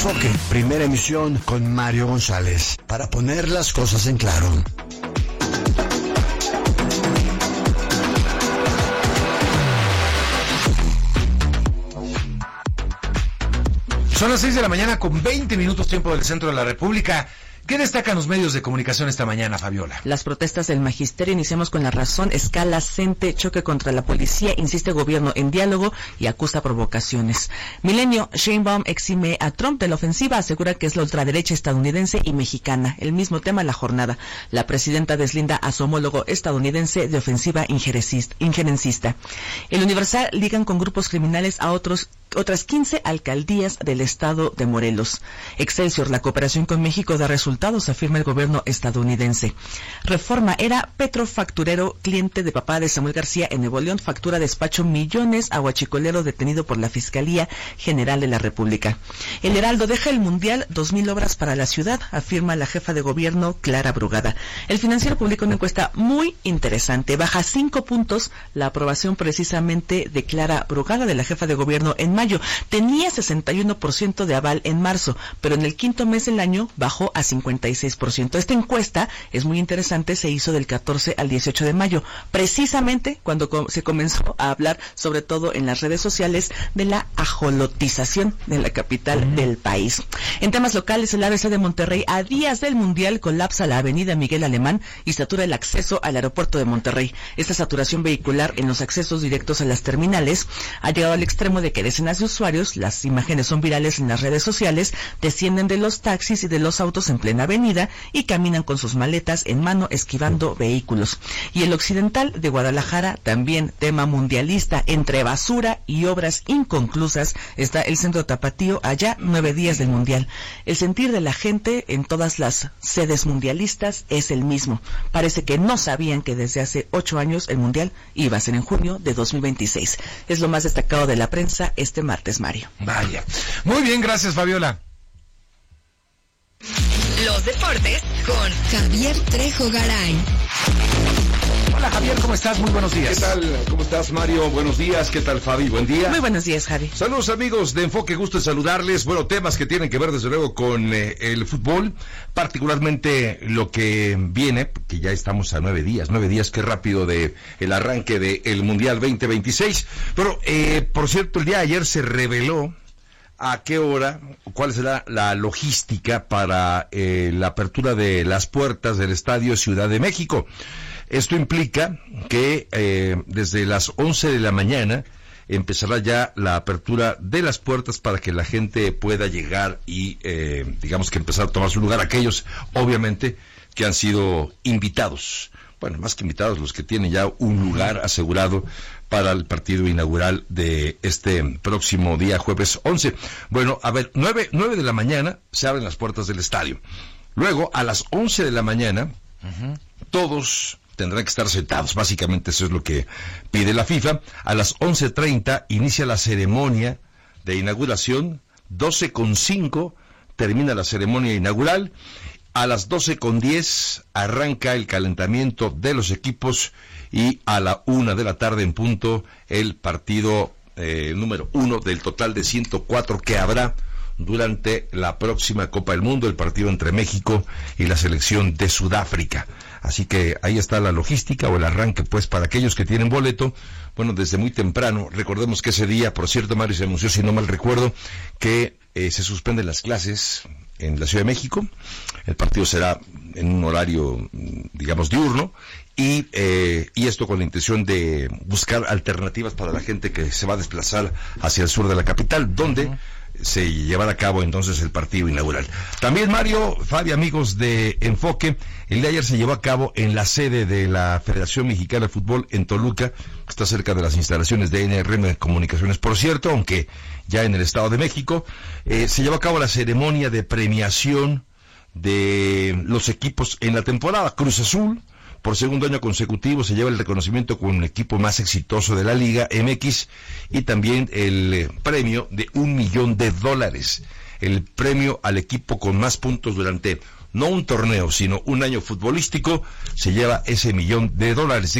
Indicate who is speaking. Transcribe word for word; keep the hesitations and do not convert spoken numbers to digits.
Speaker 1: Enfoque, primera emisión con Mario González, para poner las cosas en claro.
Speaker 2: Son las seis de la mañana con veinte minutos tiempo del centro de la República. ¿Qué destacan los medios de comunicación esta mañana, Fabiola?
Speaker 3: Las protestas del magisterio. Iniciamos con La Razón. Escala Cente, choque contra la policía, insiste gobierno en diálogo y acusa provocaciones. Milenio, Sheinbaum exime a Trump de la ofensiva, asegura que es la ultraderecha estadounidense y mexicana. El mismo tema, La Jornada. La presidenta deslinda a su homólogo estadounidense de ofensiva injerencista. El Universal, ligan con grupos criminales a otros otras quince alcaldías del estado de Morelos. Excelsior, la cooperación con México da resultados, afirma el gobierno estadounidense. Reforma, era petrofacturero, cliente de papá de Samuel García en Nuevo León, factura despacho millones a huachicolero detenido por la Fiscalía General de la República. El Heraldo, deja el Mundial, dos mil obras para la ciudad, afirma la jefa de gobierno Clara Brugada. El Financiero publica una encuesta muy interesante, baja cinco puntos la aprobación precisamente de Clara Brugada, de la jefa de gobierno en mayo. Tenía sesenta y uno por ciento de aval en marzo, pero en el quinto mes del año bajó a cincuenta y seis por ciento. Esta encuesta es muy interesante, se hizo del catorce al dieciocho de mayo, precisamente cuando co- se comenzó a hablar, sobre todo en las redes sociales, de la ajolotización de la capital mm. del país. En temas locales, el A B C de Monterrey, a días del Mundial, colapsa la avenida Miguel Alemán y satura el acceso al aeropuerto de Monterrey. Esta saturación vehicular en los accesos directos a las terminales ha llegado al extremo de que decenas de usuarios, las imágenes son virales en las redes sociales, descienden de los taxis y de los autos en plena avenida y caminan con sus maletas en mano esquivando vehículos. Y el Occidental de Guadalajara, también tema mundialista, entre basura y obras inconclusas está el Centro Tapatío, allá nueve días del Mundial. El sentir de la gente en todas las sedes mundialistas es el mismo. Parece que no sabían que desde hace ocho años el Mundial iba a ser en junio de dos mil veintiséis. Es lo más destacado de la prensa este martes, Mario.
Speaker 2: Vaya. Muy bien, gracias, Fabiola.
Speaker 4: Los deportes con Javier Trejo Garay.
Speaker 2: Hola, Javier, ¿cómo estás? Muy buenos días.
Speaker 5: ¿Qué tal? ¿Cómo estás, Mario? Buenos días. ¿Qué tal, Fabi? Buen día.
Speaker 3: Muy buenos días, Javi.
Speaker 5: Saludos, amigos de Enfoque, gusto en saludarles. Bueno, temas que tienen que ver, desde luego, con eh, el fútbol, particularmente lo que viene, que ya estamos a nueve días, nueve días, qué rápido de el arranque del Mundial veinte veintiséis. Pero, eh, por cierto, el día de ayer se reveló a qué hora, cuál será la logística para eh, la apertura de las puertas del Estadio Ciudad de México. Esto implica que eh, desde las once de la mañana empezará ya la apertura de las puertas para que la gente pueda llegar y, eh, digamos que empezar a tomar su lugar. Aquellos, obviamente, que han sido invitados. Bueno, más que invitados, los que tienen ya un lugar asegurado para el partido inaugural de este próximo día, jueves once. Bueno, a ver, nueve, nueve de la mañana se abren las puertas del estadio. Luego, a las once de la mañana, uh-huh. todos tendrán que estar sentados. Básicamente eso es lo que pide la FIFA. A las once treinta inicia la ceremonia de inauguración. doce con cinco termina la ceremonia inaugural. A las doce con diez arranca el calentamiento de los equipos y a la una de la tarde en punto el partido eh, número uno del total de ciento cuatro que habrá durante la próxima Copa del Mundo, el partido entre México y la selección de Sudáfrica. Así que ahí está la logística o el arranque, pues, para aquellos que tienen boleto. Bueno, desde muy temprano, recordemos que ese día, por cierto, Mario, se anunció, si no mal recuerdo, que eh, se suspenden las clases en la Ciudad de México. El partido será en un horario, digamos, diurno, y eh, y esto con la intención de buscar alternativas para la gente que se va a desplazar hacia el sur de la capital, donde uh-huh. se llevará a cabo entonces el partido inaugural. También, Mario, Fabi, amigos de Enfoque, el día de ayer se llevó a cabo en la sede de la Federación Mexicana de Fútbol en Toluca, que está cerca de las instalaciones de N R M Comunicaciones, por cierto, aunque ya en el Estado de México, eh, se llevó a cabo la ceremonia de premiación de los equipos en la temporada. Cruz Azul, por segundo año consecutivo, se lleva el reconocimiento como el equipo más exitoso de la Liga M X y también el eh, premio de un millón de dólares. El premio al equipo con más puntos durante no un torneo, sino un año futbolístico, se lleva ese millón de dólares.